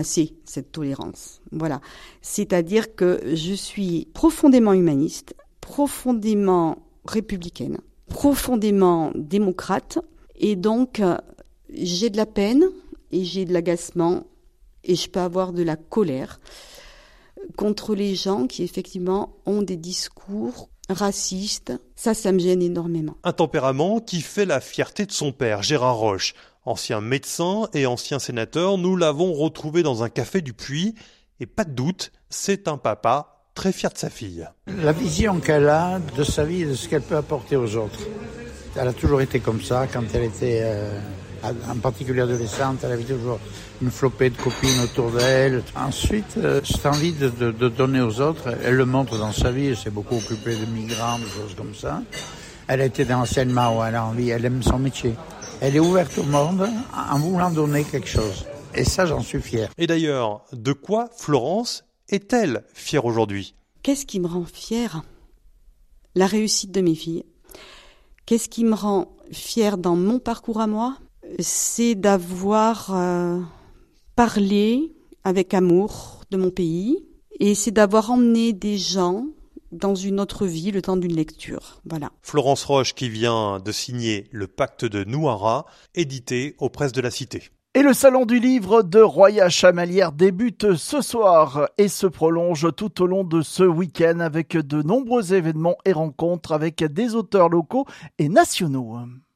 c'est cette tolérance. Voilà. C'est-à-dire que je suis profondément humaniste, profondément républicaine, profondément démocrate, et donc j'ai de la peine et j'ai de l'agacement et je peux avoir de la colère contre les gens qui effectivement ont des discours racistes. Ça me gêne énormément. Un tempérament qui fait la fierté de son père, Gérard Roche. Ancien médecin et ancien sénateur, nous l'avons retrouvé dans un café du Puy. Et pas de doute, c'est un papa très fier de sa fille. La vision qu'elle a de sa vie et de ce qu'elle peut apporter aux autres. Elle a toujours été comme ça. Quand elle était en particulier adolescente, elle avait toujours une flopée de copines autour d'elle. Ensuite, cette envie de donner aux autres, elle le montre dans sa vie. Elle s'est beaucoup occupée de migrants, de choses comme ça. Elle a été dans l'enseignement où elle a envie, elle aime son métier. Elle est ouverte au monde en voulant donner quelque chose. Et ça, j'en suis fier. Et d'ailleurs, de quoi Florence est-elle fière aujourd'hui ? Qu'est-ce qui me rend fière ? La réussite de mes filles. Qu'est-ce qui me rend fière dans mon parcours à moi ? C'est d'avoir parlé avec amour de mon pays. Et c'est d'avoir emmené des gens dans une autre vie, le temps d'une lecture. Voilà. Florence Roche qui vient de signer le Pacte de Nouara, édité aux Presses de la Cité. Et le salon du livre de Roya-Chamalières débute ce soir et se prolonge tout au long de ce week-end avec de nombreux événements et rencontres avec des auteurs locaux et nationaux.